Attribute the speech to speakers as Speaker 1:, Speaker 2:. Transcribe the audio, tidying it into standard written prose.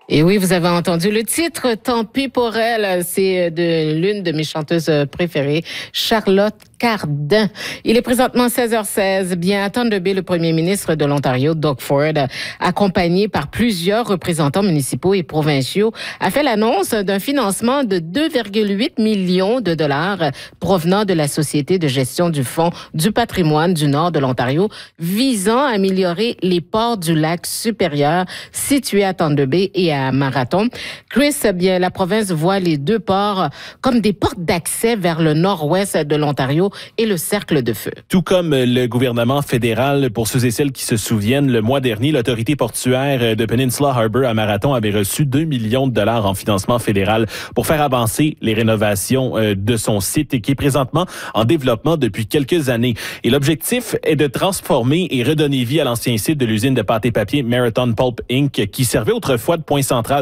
Speaker 1: Et oui, vous avez entendu le titre, Tant pis pour elle. C'est de l'une de mes chanteuses préférées, Charlotte Cardin. Il est présentement 16h16. Bien, à Thunder Bay, le premier ministre de l'Ontario, Doug Ford, accompagné par plusieurs représentants municipaux et provinciaux, a fait l'annonce d'un financement de 2,8 millions de dollars provenant de la Société de gestion du Fonds du patrimoine du nord de l'Ontario, visant à améliorer les ports du lac supérieur situés à Thunder Bay et à Marathon. Chris, bien, la province voit les deux ports comme des portes d'accès vers le nord-ouest de l'Ontario et le cercle de feu.
Speaker 2: Tout comme le gouvernement fédéral, pour ceux et celles qui se souviennent, le mois dernier, l'autorité portuaire de Peninsula Harbour à Marathon avait reçu 2 millions de dollars en financement fédéral pour faire avancer les rénovations de son site qui est présentement en développement depuis quelques années. Et l'objectif est de transformer et redonner vie à l'ancien site de l'usine de pâte et papier Marathon Pulp Inc. qui servait autrefois de point central